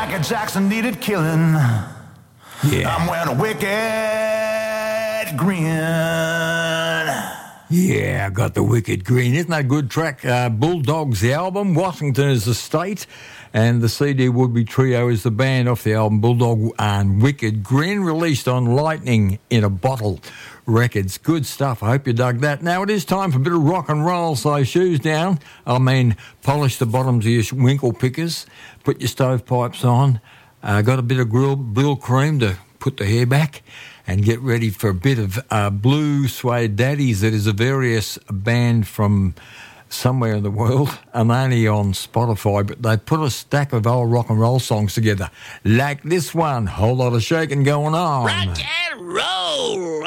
Michael Jackson needed killing. Yeah. I'm wearing a wicked grin. Yeah, I got the wicked grin. Isn't that a good track? Bulldogs, the album. Washington is the state. And the CD Woodbury Trio is the band off the album Bulldog and Wicked Grin, released on Lightning in a Bottle Records. Good stuff. I hope you dug that. Now it is time for a bit of rock and roll. So shoes down. Polish the bottoms of your winkle pickers. Put your stovepipes on. Got a bit of brill cream to put the hair back. And get ready for a bit of Blue Suede Daddies. That is a various band from somewhere in the world. I'm only on Spotify, but they put a stack of old rock and roll songs together. Like this one. Whole lot of shaking going on. Rock and roll!